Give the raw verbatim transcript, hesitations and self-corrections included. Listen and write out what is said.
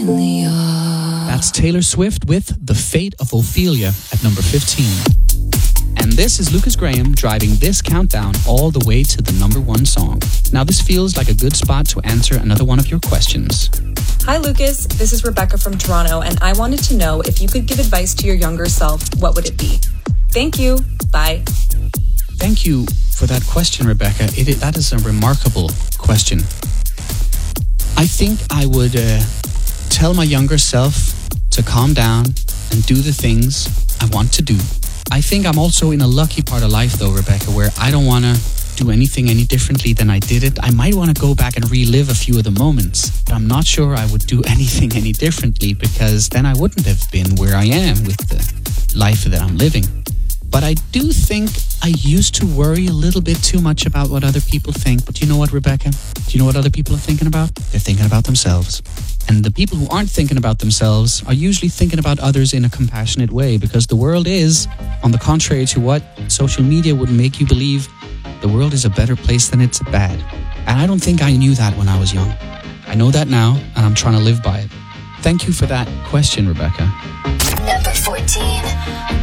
That's Taylor Swift with The Fate of Ophelia at number fifteen. And this is Lucas Graham driving this countdown all the way to the number one song. Now this feels like a good spot to answer another one of your questions. Hi Lucas, this is Rebecca from Toronto, and I wanted to know if you could give advice to your younger self, what would it be? Thank you. Bye. Thank you for that question, Rebecca. It, it, that is a remarkable question. I think I would uh, tell my younger self to calm down and do the things I want to do. I think I'm also in a lucky part of life though, Rebecca, where I don't want to do anything any differently than I did it. I might want to go back and relive a few of the moments, but I'm not sure I would do anything any differently, because then I wouldn't have been where I am with the life that I'm living. But I do think I used to worry a little bit too much about what other people think. But you know what, Rebecca? Do you know what other people are thinking about? They're thinking about themselves. And the people who aren't thinking about themselves are usually thinking about others in a compassionate way, because the world is, on the contrary to what social media would make you believe, the world is a better place than it's bad. And I don't think I knew that when I was young. I know that now, and I'm trying to live by it. Thank you for that question, Rebecca. Number fourteen.